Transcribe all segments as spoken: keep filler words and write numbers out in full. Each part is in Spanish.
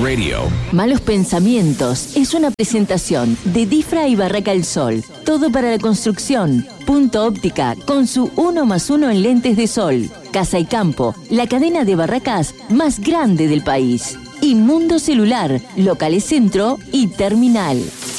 Radio. Malos Pensamientos es una presentación de Difra y Barraca El Sol. Todo para la construcción. Punto Óptica con su uno más uno en lentes de sol. Casa y Campo, la cadena de barracas más grande del país. Y Mundo Celular, locales centro y terminal.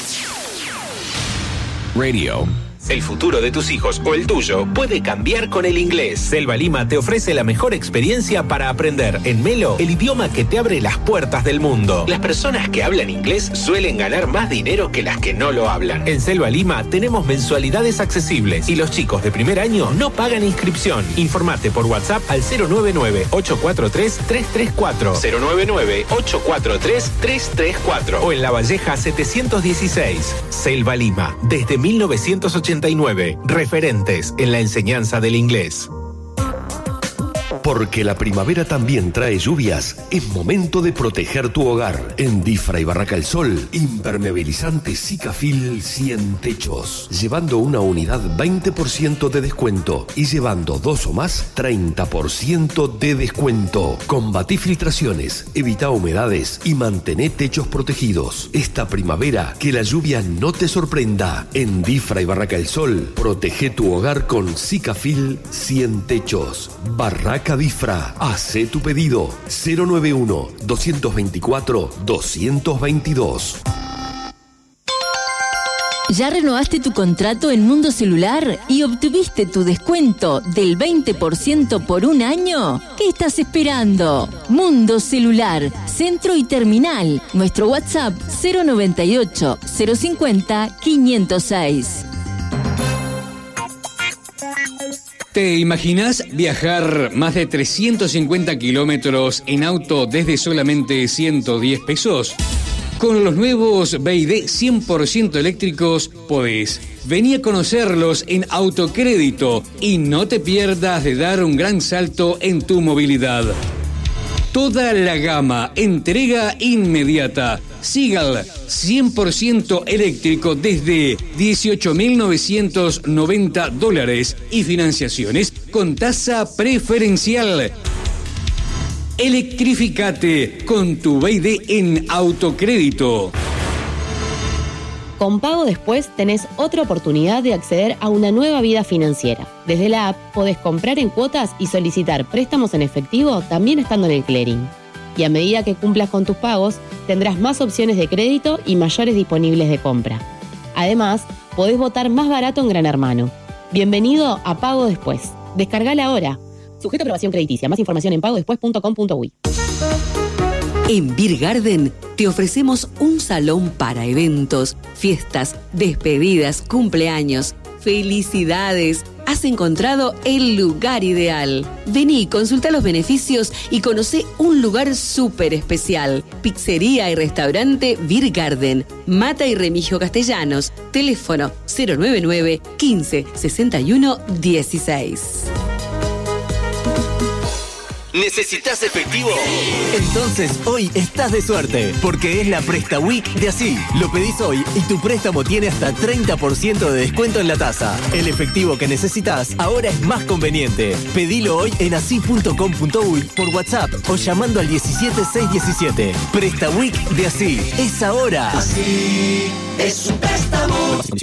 Radio. El futuro de tus hijos o el tuyo puede cambiar con el inglés. Selva Lima te ofrece la mejor experiencia para aprender en Melo el idioma que te abre las puertas del mundo. Las personas que hablan inglés suelen ganar más dinero que las que no lo hablan. En Selva Lima tenemos mensualidades accesibles y los chicos de primer año no pagan inscripción. Informate por WhatsApp al cero nueve nueve, ocho cuatro tres, tres tres cuatro, cero nueve nueve, ocho cuatro tres, tres tres cuatro o en La Valleja setecientos dieciséis. Selva Lima, desde mil novecientos ochenta y nueve, referentes en la enseñanza del inglés. Porque la primavera también trae lluvias, es momento de proteger tu hogar. En Difra y Barraca El Sol, impermeabilizante Sikafil cien techos. Llevando una unidad veinte por ciento de descuento y llevando dos o más treinta por ciento de descuento. Combatí filtraciones, evita humedades y mantén techos protegidos. Esta primavera que la lluvia no te sorprenda. En Difra y Barraca El Sol, protege tu hogar con Sikafil cien techos. Barraca Difra, hace tu pedido cero nueve uno, dos dos cuatro, dos dos dos. ¿Ya renovaste tu contrato en Mundo Celular y obtuviste tu descuento del veinte por ciento por un año? ¿Qué estás esperando? Mundo Celular, centro y terminal. Nuestro WhatsApp cero noventa y ocho, cero cincuenta, quinientos seis. ¿Te imaginas viajar más de trescientos cincuenta kilómetros en auto desde solamente ciento diez pesos? Con los nuevos B Y D cien por ciento eléctricos podés. Vení a conocerlos en Autocrédito y no te pierdas de dar un gran salto en tu movilidad. Toda la gama, entrega inmediata. Sigal, cien por ciento eléctrico desde dieciocho mil novecientos noventa dólares y financiaciones con tasa preferencial. Electrificate con tu B Y D en Autocrédito. Con Pago Después tenés otra oportunidad de acceder a una nueva vida financiera. Desde la app podés comprar en cuotas y solicitar préstamos en efectivo también estando en el clearing. Y a medida que cumplas con tus pagos, tendrás más opciones de crédito y mayores disponibles de compra. Además, podés votar más barato en Gran Hermano. Bienvenido a Pago Después. Descargala ahora. Sujeto a aprobación crediticia. Más información en pago después punto com punto uy. En Beer Garden te ofrecemos un salón para eventos, fiestas, despedidas, cumpleaños. ¡Felicidades! Has encontrado el lugar ideal. Vení, consulta los beneficios y conocé un lugar súper especial. Pizzería y restaurante Beer Garden. Mata y Remigio Castellanos. Teléfono cero nueve nueve, quince, sesenta y uno, dieciséis. ¿Necesitas efectivo? Entonces hoy estás de suerte, porque es la Presta Week de Así. Lo pedís hoy y tu préstamo tiene hasta treinta por ciento de descuento en la tasa. El efectivo que necesitas ahora es más conveniente. Pedilo hoy en así punto com punto uy por WhatsApp o llamando al diecisiete seiscientos diecisiete. Presta Week de Así. Es ahora. Así es un préstamo.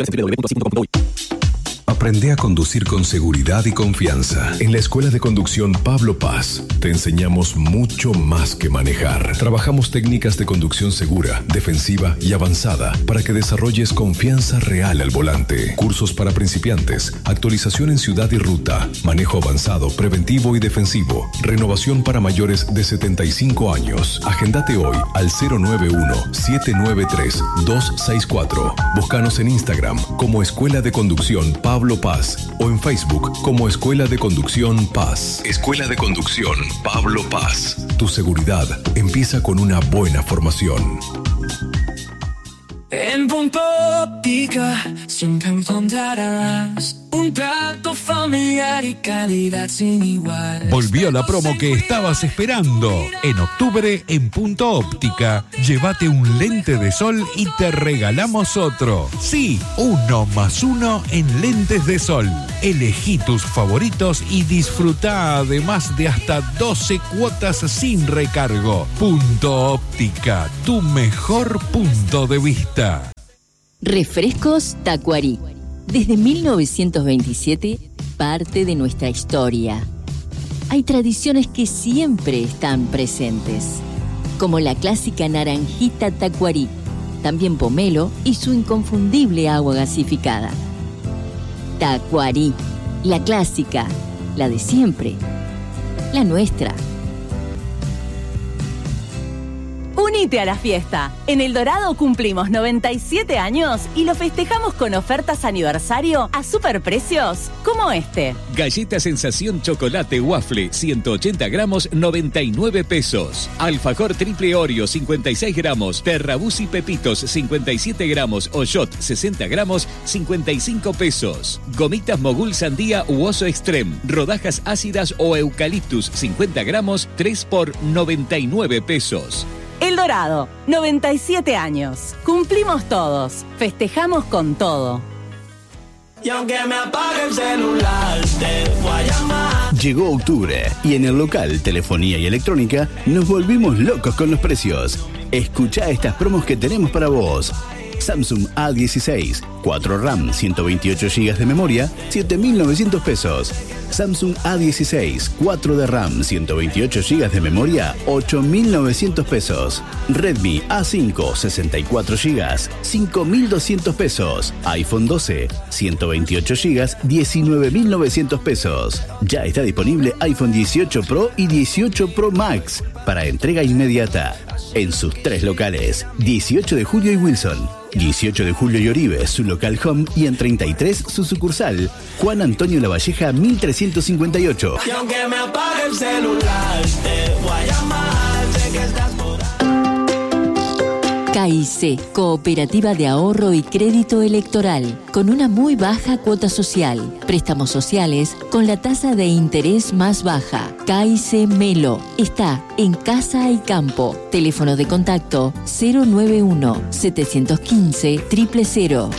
Aprende a conducir con seguridad y confianza. En la Escuela de Conducción Pablo Paz te enseñamos mucho más que manejar. Trabajamos técnicas de conducción segura, defensiva y avanzada para que desarrolles confianza real al volante. Cursos para principiantes, actualización en ciudad y ruta, manejo avanzado, preventivo y defensivo, renovación para mayores de setenta y cinco años. Agendate hoy al cero nueve uno, siete nueve tres, dos seis cuatro. Búscanos en Instagram como Escuela de Conducción Pablo Paz o en Facebook como Escuela de Conducción Paz. Escuela de Conducción Pablo Paz. Tu seguridad empieza con una buena formación. En Punto Óptica siempre encontrarás Un trato familiar y calidad sin igual. Volvió la promo que estabas esperando. En octubre, en Punto Óptica, llévate un lente de sol y te regalamos otro. Sí, uno más uno en lentes de sol. Elegí tus favoritos y disfruta además de hasta doce cuotas sin recargo. Punto Óptica, tu mejor punto de vista. Refrescos Tacuarí. Desde mil novecientos veintisiete, parte de nuestra historia. Hay tradiciones que siempre están presentes, como la clásica naranjita Tacuarí, también pomelo y su inconfundible agua gasificada. Tacuarí, la clásica, la de siempre, la nuestra. Unite a la fiesta. En El Dorado cumplimos noventa y siete años y lo festejamos con ofertas aniversario a superprecios como este. Galleta Sensación Chocolate Waffle, ciento ochenta gramos, noventa y nueve pesos. Alfajor Triple Oreo, cincuenta y seis gramos. Terrabuzzi Pepitos, cincuenta y siete gramos. Oyot, sesenta gramos, cincuenta y cinco pesos. Gomitas Mogul Sandía u Oso Extreme. Rodajas ácidas o Eucaliptus, cincuenta gramos, tres por noventa y nueve pesos. El Dorado, noventa y siete años. Cumplimos todos. Festejamos con todo. Y aunque me apague el celular, te voy a llamar. Llegó octubre y en el local Telefonía y Electrónica nos volvimos locos con los precios. Escuchá estas promos que tenemos para vos. Samsung A dieciséis, cuatro RAM, ciento veintiocho gigas de memoria, siete mil novecientos pesos. Samsung A dieciséis, cuatro de RAM, ciento veintiocho gigas de memoria, ocho mil novecientos pesos. Redmi A cinco, sesenta y cuatro gigas, cinco mil doscientos pesos. iPhone doce, ciento veintiocho gigas, diecinueve mil novecientos pesos. Ya está disponible iPhone dieciocho Pro y dieciocho Pro Max para entrega inmediata en sus tres locales, dieciocho de julio y Wilson, dieciocho de julio y Oribe, su local home, y en treinta y tres su sucursal, Juan Antonio Lavalleja mil trescientos cincuenta y ocho. Y aunque me apague el celular, te voy a llamar, sé que estás por ahí. K I C, Cooperativa de Ahorro y Crédito Electoral, con una muy baja cuota social. Préstamos sociales con la tasa de interés más baja. K I C Melo está en Casa y Campo. Teléfono de contacto cero nueve uno, siete uno cinco, cero cero cero.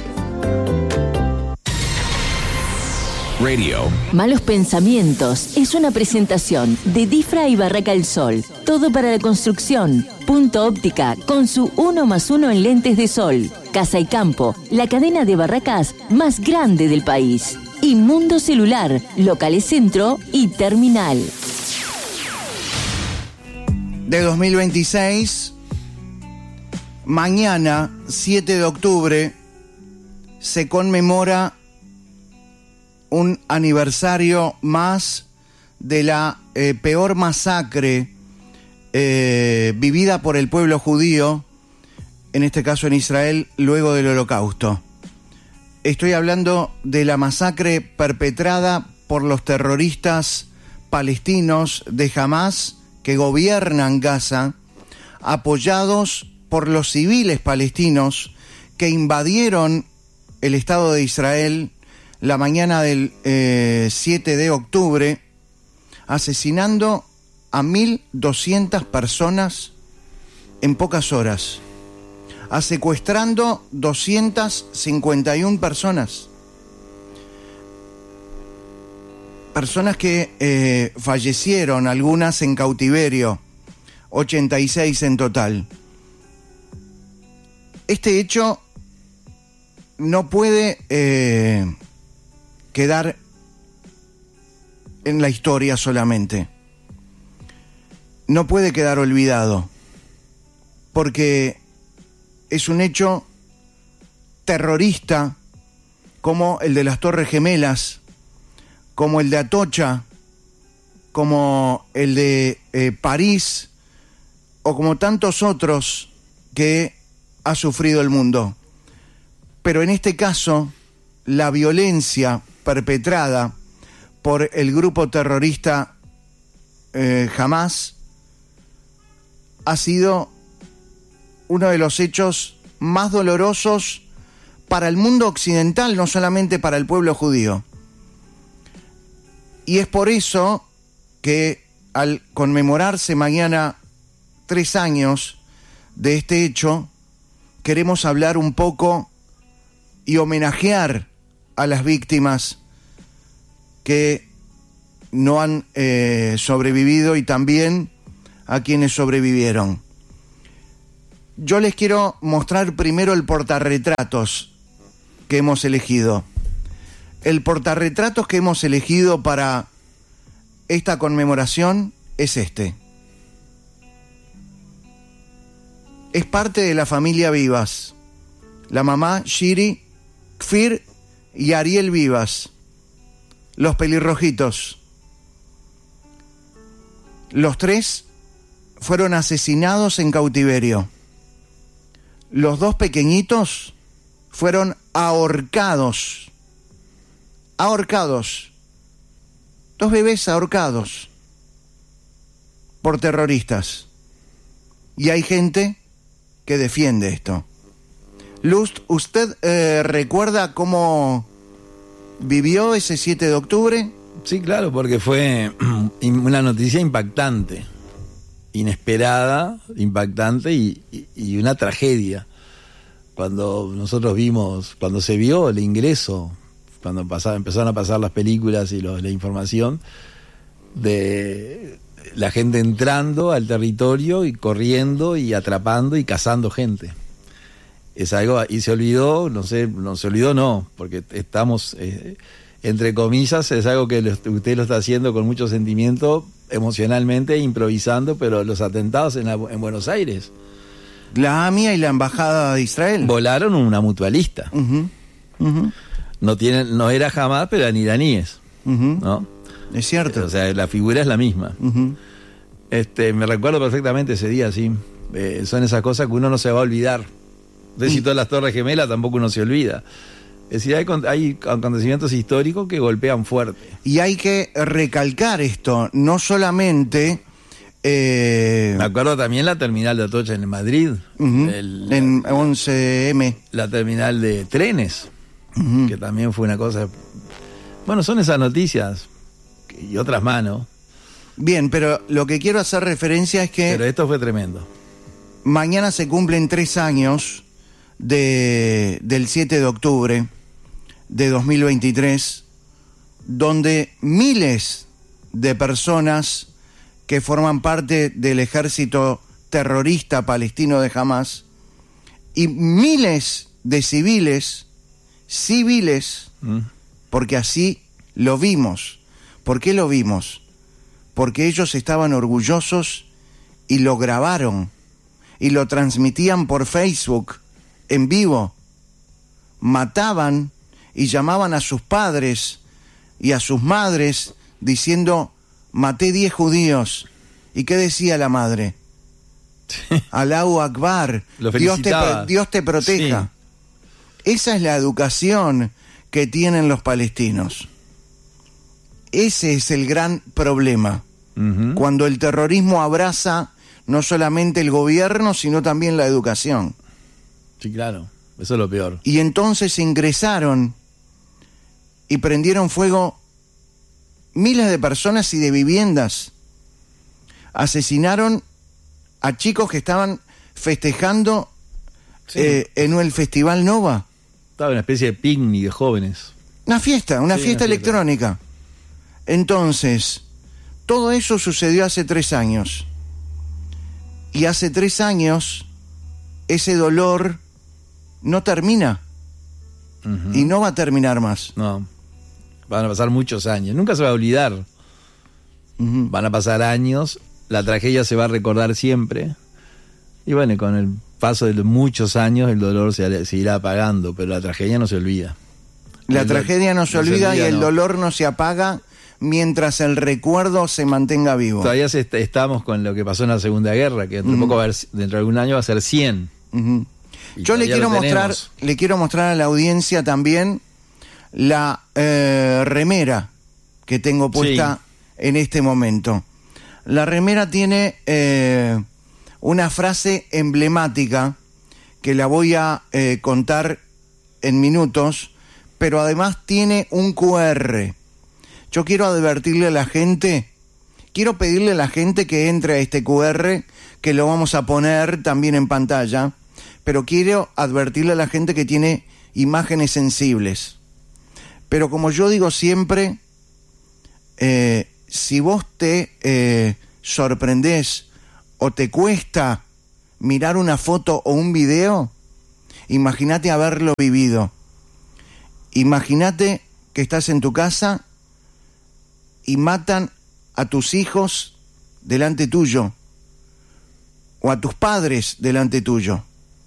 Radio. Malos Pensamientos es una presentación de Difra y Barraca El Sol. Todo para la construcción. Punto Óptica con su uno más uno en lentes de sol. Casa y Campo, la cadena de barracas más grande del país. Y Mundo Celular, locales centro y terminal. De dos mil veintiséis, mañana, siete de octubre, se conmemora un aniversario más de la eh, peor masacre eh, vivida por el pueblo judío, en este caso en Israel, luego del Holocausto. Estoy hablando de la masacre perpetrada por los terroristas palestinos de Hamás que gobiernan Gaza, apoyados por los civiles palestinos que invadieron el Estado de Israel la mañana del eh, siete de octubre, asesinando a mil doscientas personas en pocas horas, a secuestrando doscientas cincuenta y una personas. Personas que eh, fallecieron, algunas en cautiverio, ochenta y seis en total. Este hecho no puede eh, quedar en la historia solamente. No puede quedar olvidado, porque es un hecho terrorista como el de las Torres Gemelas, como el de Atocha, como el de eh, París, o como tantos otros que ha sufrido el mundo. Pero en este caso, la violencia perpetrada por el grupo terrorista eh, Hamás ha sido uno de los hechos más dolorosos para el mundo occidental, no solamente para el pueblo judío. Y es por eso que al conmemorarse mañana tres años de este hecho, queremos hablar un poco y homenajear a las víctimas que no han eh, sobrevivido y también a quienes sobrevivieron. Yo les quiero mostrar primero el portarretratos que hemos elegido. El portarretratos que hemos elegido para esta conmemoración es este. Es parte de la familia Vivas. La mamá, Shiri, Kfir y Ariel Vivas. Los pelirrojitos. Los tres fueron asesinados en cautiverio. Los dos pequeñitos fueron ahorcados. Ahorcados. Dos bebés ahorcados por terroristas. Y hay gente que defiende esto. Luz, ¿usted eh, recuerda cómo vivió ese siete de octubre? Sí, claro, porque fue una noticia impactante, inesperada, impactante y, y, y una tragedia. Cuando nosotros vimos, cuando se vio el ingreso, cuando pasaba, empezaron a pasar las películas y los, la información de la gente entrando al territorio y corriendo y atrapando y cazando gente. Es algo, y se olvidó, no sé, no se olvidó no, porque estamos... Eh, entre comillas, es algo que usted lo está haciendo con mucho sentimiento, emocionalmente, improvisando, pero los atentados en, la, en Buenos Aires. La A M I A y la Embajada de Israel. Volaron una mutualista. Uh-huh. Uh-huh. No, tienen, no era Hamas, pero eran iraníes. Uh-huh. ¿No? Es cierto. O sea, la figura es la misma. Uh-huh. Este, me recuerdo perfectamente ese día, sí. Eh, son esas cosas que uno no se va a olvidar. De si todas las Torres Gemelas tampoco uno se olvida. Es decir, hay, hay acontecimientos históricos que golpean fuerte. Y hay que recalcar esto, no solamente... Eh... Me acuerdo también la terminal de Atocha en Madrid. Uh-huh. el, en once eme. La terminal de trenes, uh-huh. que también fue una cosa... Bueno, son esas noticias y otras más, ¿no? Bien, pero lo que quiero hacer referencia es que... Pero esto fue tremendo. Mañana se cumplen tres años de, del siete de octubre de dos mil veintitrés, donde miles de personas que forman parte del ejército terrorista palestino de Hamas y miles de civiles, civiles, mm. porque así lo vimos. ¿Por qué lo vimos? Porque ellos estaban orgullosos y lo grabaron y lo transmitían por Facebook en vivo. Mataban y llamaban a sus padres y a sus madres diciendo: maté diez judíos. ¿Y qué decía la madre? Allahu Akbar, Dios te, Dios te proteja. Sí. Esa es la educación que tienen los palestinos. Ese es el gran problema. Uh-huh. Cuando el terrorismo abraza no solamente el gobierno, sino también la educación. Sí, claro, eso es lo peor. Y entonces ingresaron y prendieron fuego miles de personas y de viviendas. Asesinaron a chicos que estaban festejando sí. eh, en el Festival Nova. Estaba una especie de picnic de jóvenes. Una fiesta, una sí, fiesta una electrónica. Fiesta. Entonces, todo eso sucedió hace tres años. Y hace tres años, ese dolor no termina. Uh-huh. Y no va a terminar más. No. Van a pasar muchos años. Nunca se va a olvidar. Uh-huh. Van a pasar años. La tragedia se va a recordar siempre. Y bueno, con el paso de muchos años, el dolor se, se irá apagando. Pero la tragedia no se olvida. La el tragedia no se, no olvida, se olvida y el no. dolor no se apaga mientras el recuerdo se mantenga vivo. Todavía se, estamos con lo que pasó en la Segunda Guerra, que dentro, uh-huh. poco va a haber, dentro de algún año va a ser cien. Uh-huh. Yo le quiero mostrar, le quiero mostrar a la audiencia también la eh, remera que tengo puesta sí. en este momento. La remera tiene eh, una frase emblemática que la voy a eh, contar en minutos, pero además tiene un cu erre. Yo quiero advertirle a la gente, quiero pedirle a la gente que entre a este cu erre, que lo vamos a poner también en pantalla, pero quiero advertirle a la gente que tiene imágenes sensibles. Pero como yo digo siempre, eh, si vos te eh, sorprendés o te cuesta mirar una foto o un video, imagínate haberlo vivido. Imagínate que estás en tu casa y matan a tus hijos delante tuyo, o a tus padres delante tuyo.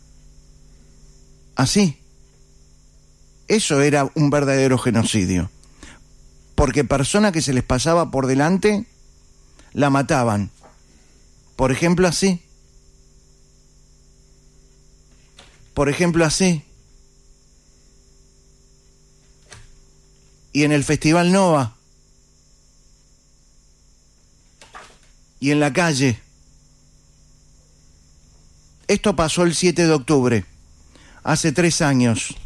Así. Eso era un verdadero genocidio. Porque persona que se les pasaba por delante, la mataban. Por ejemplo, así. Por ejemplo, así. Y en el Festival Nova. Y en la calle. Esto pasó el siete de octubre, hace tres años.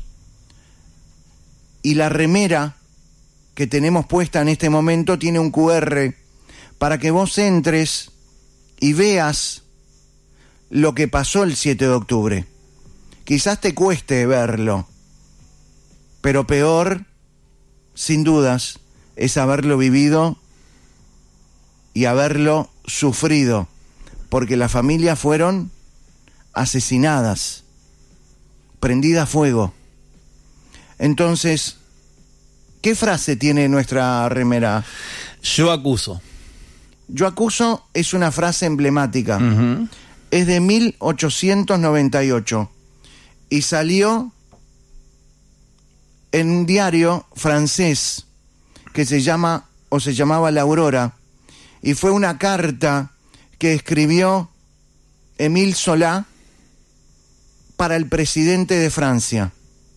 Y la remera que tenemos puesta en este momento tiene un cu erre para que vos entres y veas lo que pasó el siete de octubre. Quizás te cueste verlo, pero peor, sin dudas, es haberlo vivido y haberlo sufrido, porque las familias fueron asesinadas, prendidas a fuego. Entonces, ¿qué frase tiene nuestra remera? Yo acuso. Yo acuso es una frase emblemática. Uh-huh. Es de mil ochocientos noventa y ocho y salió en un diario francés que se llama o se llamaba La Aurora, y fue una carta que escribió Émile Zola para el presidente de Francia.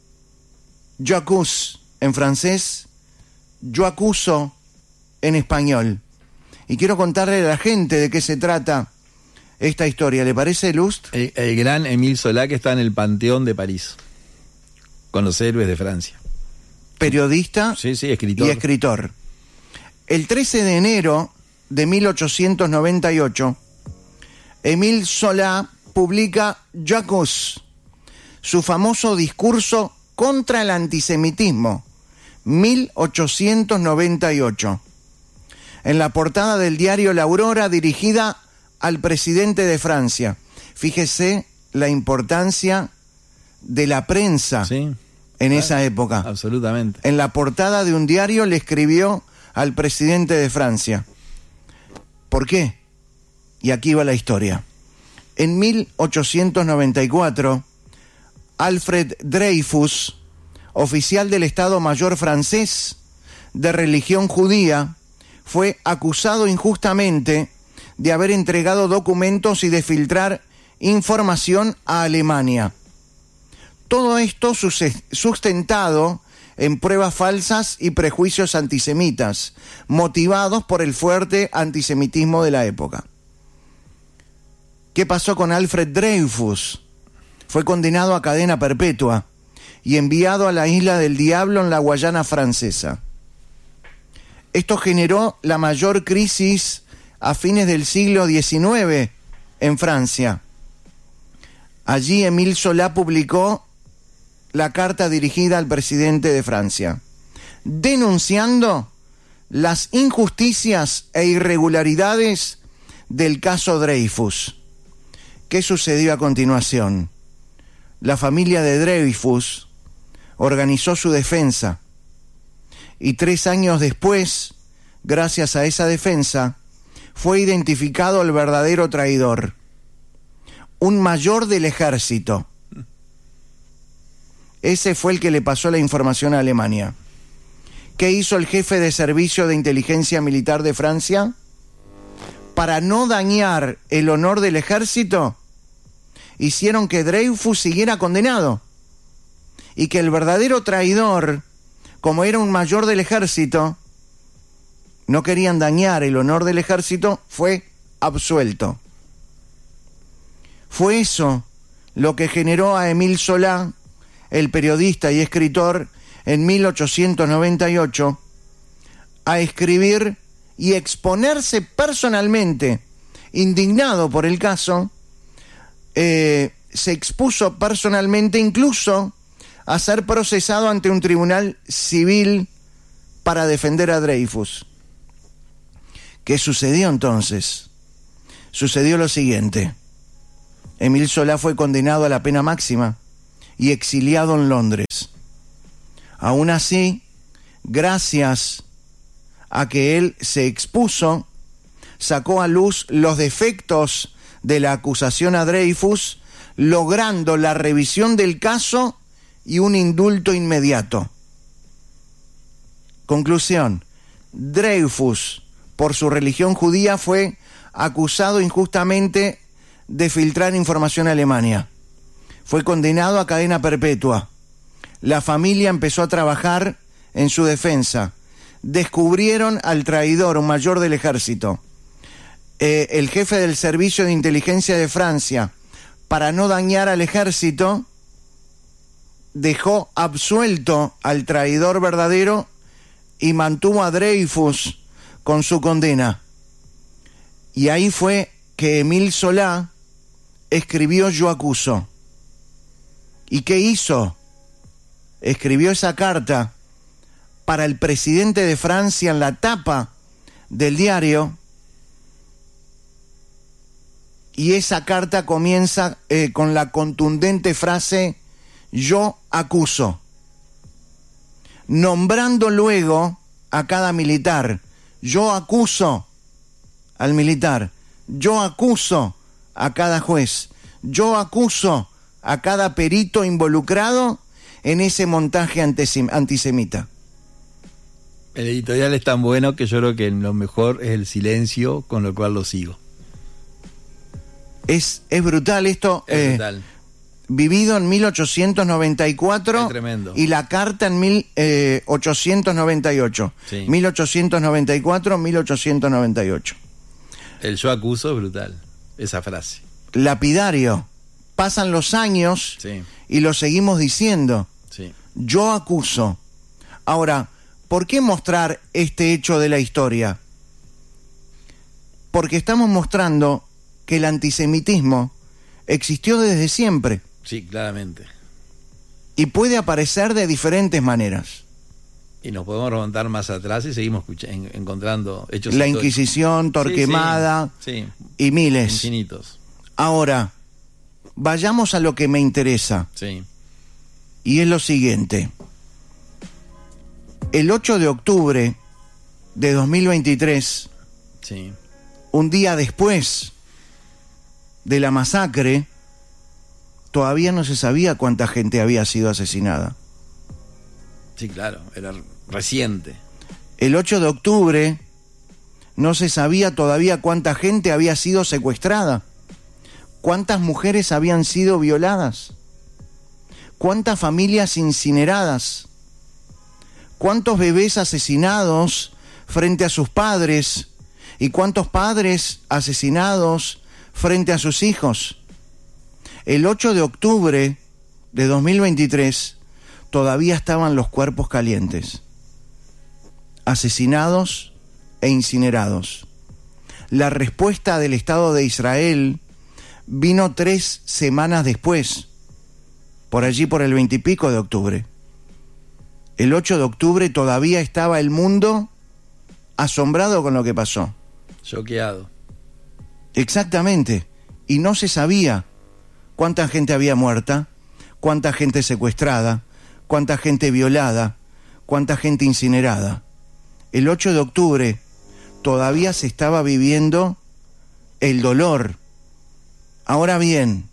Yo accuse en francés, yo acuso en español. Y quiero contarle a la gente de qué se trata esta historia. ¿Le parece, Lust? El, el gran Émile Zola, que está en el Panteón de París, con los héroes de Francia. Periodista sí, sí, escritor. y escritor. El trece de enero de mil ochocientos noventa y ocho, Émile Zola publica Yo accuse, su famoso discurso contra el antisemitismo, mil ochocientos noventa y ocho. En la portada del diario La Aurora, dirigida al presidente de Francia. Fíjese la importancia de la prensa sí, en claro, esa época. Absolutamente. En la portada de un diario le escribió al presidente de Francia. ¿Por qué? Y aquí va la historia. En mil ochocientos noventa y cuatro, Alfred Dreyfus, oficial del Estado Mayor francés de religión judía, fue acusado injustamente de haber entregado documentos y de filtrar información a Alemania. Todo esto sustentado en pruebas falsas y prejuicios antisemitas, motivados por el fuerte antisemitismo de la época. ¿Qué pasó con Alfred Dreyfus? Fue condenado a cadena perpetua y enviado a la Isla del Diablo en la Guayana francesa. Esto generó la mayor crisis a fines del siglo diecinueve en Francia. Allí Émile Zola publicó la carta dirigida al presidente de Francia, denunciando las injusticias e irregularidades del caso Dreyfus. ¿Qué sucedió a continuación? La familia de Dreyfus organizó su defensa y tres años después, gracias a esa defensa, fue identificado el verdadero traidor, un mayor del ejército. Ese fue el que le pasó la información a Alemania. ¿Qué hizo el jefe de servicio de inteligencia militar de Francia? Para no dañar el honor del ejército, hicieron que Dreyfus siguiera condenado y que el verdadero traidor, como era un mayor del ejército, no querían dañar el honor del ejército, fue absuelto. Fue eso lo que generó a Émile Zola, el periodista y escritor, en mil ochocientos noventa y ocho, a escribir y exponerse personalmente, indignado por el caso, eh, se expuso personalmente incluso a ser procesado ante un tribunal civil para defender a Dreyfus. ¿Qué sucedió entonces? Sucedió lo siguiente. Émile Zola fue condenado a la pena máxima y exiliado en Londres. Aún así, gracias a que él se expuso, sacó a luz los defectos de la acusación a Dreyfus, logrando la revisión del caso y un indulto inmediato. Conclusión: Dreyfus, por su religión judía, fue acusado injustamente de filtrar información a Alemania. Fue condenado a cadena perpetua. La familia empezó a trabajar en su defensa. Descubrieron al traidor, un mayor del ejército, eh, el jefe del servicio de inteligencia de Francia. Para no dañar al ejército, dejó absuelto al traidor verdadero y mantuvo a Dreyfus con su condena. Y ahí fue que Émile Zola escribió Yo acuso. ¿Y qué hizo? Escribió esa carta para el presidente de Francia en la tapa del diario, y esa carta comienza eh, con la contundente frase Yo acuso, nombrando luego a cada militar. Yo acuso al militar, yo acuso a cada juez, yo acuso a cada perito involucrado en ese montaje antisemita. El editorial es tan bueno que yo creo que lo mejor es el silencio, con lo cual lo sigo. Es, es brutal esto. Es eh, brutal. Vivido en mil ochocientos noventa y cuatro. Es tremendo. Y la carta en mil ochocientos noventa y ocho. Sí. mil ochocientos noventa y cuatro, mil ochocientos noventa y ocho. El yo acuso es brutal, esa frase. Lapidario. Pasan los años, sí, y lo seguimos diciendo. Sí. Yo acuso. Ahora, ¿por qué mostrar este hecho de la historia? Porque estamos mostrando que el antisemitismo existió desde siempre. Sí, claramente. Y puede aparecer de diferentes maneras. Y nos podemos remontar más atrás y seguimos en, encontrando hechos. La Inquisición, Torquemada, sí, sí, y miles. Infinitos. Ahora, vayamos a lo que me interesa. Sí. Y es lo siguiente. El ocho de octubre de dos mil veintitrés, sí, un día después de la masacre, todavía no se sabía cuánta gente había sido asesinada. Sí, claro, era reciente. El ocho de octubre no se sabía todavía cuánta gente había sido secuestrada, cuántas mujeres habían sido violadas, cuántas familias incineradas, cuántos bebés asesinados frente a sus padres y cuántos padres asesinados frente a sus hijos. El ocho de octubre de dos mil veintitrés todavía estaban los cuerpos calientes, asesinados e incinerados. La respuesta del Estado de Israel vino tres semanas después, por allí por el veintipico de octubre. El ocho de octubre todavía estaba el mundo asombrado con lo que pasó. Choqueado. Exactamente. Y no se sabía cuánta gente había muerta, cuánta gente secuestrada, cuánta gente violada, cuánta gente incinerada. El ocho de octubre todavía se estaba viviendo el dolor. Ahora bien,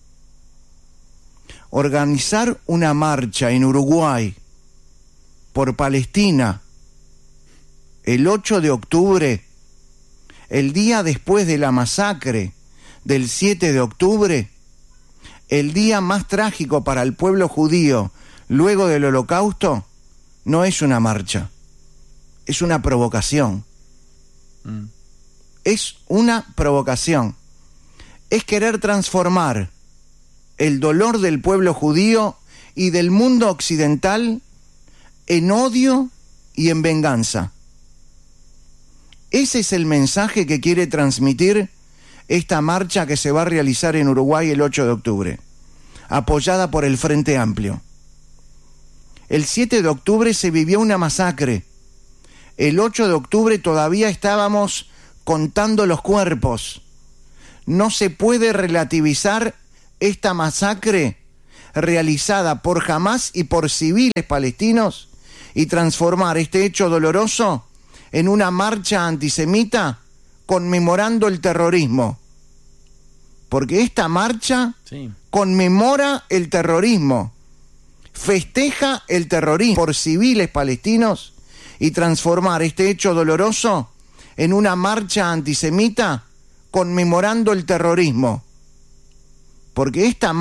organizar una marcha en Uruguay por Palestina el ocho de octubre, el día después de la masacre del siete de octubre, el día más trágico para el pueblo judío luego del Holocausto, no es una marcha, es una provocación. Mm. Es una provocación. Es querer transformar el dolor del pueblo judío y del mundo occidental en odio y en venganza. Ese es el mensaje que quiere transmitir esta marcha que se va a realizar en Uruguay el ocho de octubre, apoyada por el Frente Amplio. El siete de octubre se vivió una masacre. El ocho de octubre todavía estábamos contando los cuerpos. No se puede relativizar esta masacre realizada por Hamás y por civiles palestinos y transformar este hecho doloroso en una marcha antisemita conmemorando el terrorismo. Porque esta marcha sí. conmemora el terrorismo, festeja el terrorismo por civiles palestinos y transformar este hecho doloroso en una marcha antisemita conmemorando el terrorismo. Porque esta